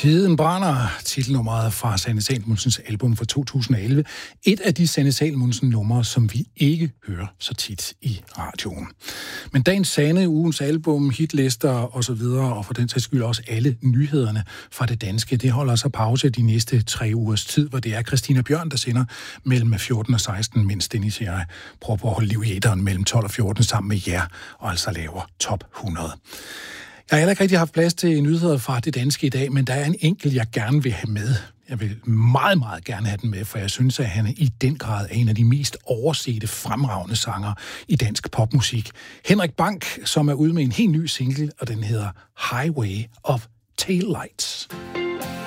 Tiden brænder, titelnummeret fra Sanne Salomonsens album fra 2011. Et af de Sanne Salomonsen numre, som vi ikke hører så tit i radioen. Men dagens Sanne, ugens album, hitlister osv., og for den sags skyld også alle nyhederne fra det danske, det holder sig pause de næste 3 ugers tid, hvor det er Christina Bjørn, der sender mellem 14 og 16, mens Dennis og jeg prøver på at holde liv i æteren mellem 12 og 14 sammen med jer, og altså laver top 100. Jeg har heller ikke rigtig haft plads til nyheder fra det danske i dag, men der er en enkelt, jeg gerne vil have med. Jeg vil meget, meget gerne have den med, for jeg synes, at han i den grad er en af de mest oversete, fremragende sanger i dansk popmusik. Henrik Bank, som er ude med en helt ny single, og den hedder Highway of Taillights.